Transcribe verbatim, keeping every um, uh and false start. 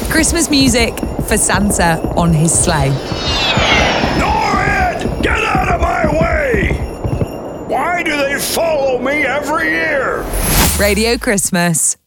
Christmas music for Santa on his sleigh. Norrid, get out of my way! Why do they follow me every year? Radio Christmas.